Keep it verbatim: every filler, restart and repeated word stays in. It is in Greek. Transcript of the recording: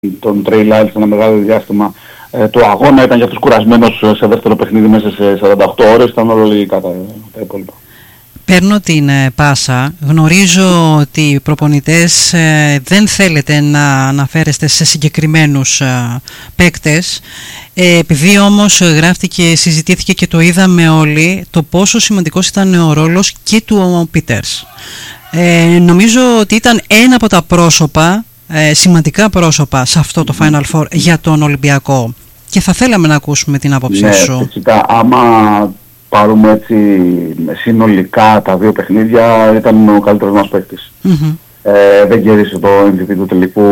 τον Τρέι Λάιλς ένα μεγάλο διάστημα ε, του αγώνα, ήταν για αυτούς κουρασμένος σε δεύτερο παιχνίδι μέσα σε σαράντα οκτώ ώρες, ήταν όλο λογικά τα, τα υπόλοιπα. Παίρνω την ε, πάσα, γνωρίζω ότι οι προπονητές ε, δεν θέλετε να αναφέρεστε σε συγκεκριμένους ε, παίκτες, ε, επειδή όμως γράφτηκε, συζητήθηκε και το είδαμε όλοι το πόσο σημαντικός ήταν ο ρόλος και του Πίτερς. Ε, νομίζω ότι ήταν ένα από τα πρόσωπα, ε, σημαντικά πρόσωπα σε αυτό το Final Four για τον Ολυμπιακό, και θα θέλαμε να ακούσουμε την άποψή ναι, σου. Φυσικά, άμα πάρουμε έτσι συνολικά τα δύο παιχνίδια, ήταν ο καλύτερος μας παίκτης. Mm-hmm. Ε, δεν κέρδισε το εμ βι πι του τελικού